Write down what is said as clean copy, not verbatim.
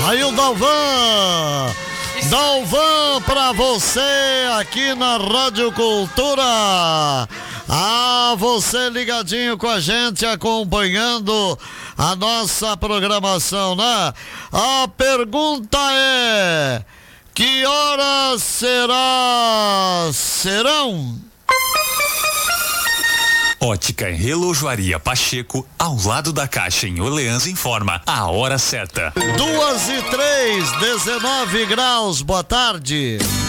Aí o Dalvan pra você aqui na Rádio Cultura. Você ligadinho com a gente, acompanhando a nossa programação, né? A pergunta é: que horas serão? Ótica e Relojoaria Pacheco, ao lado da Caixa em Orleans, informa a hora certa. 2:03, 19 graus, boa tarde.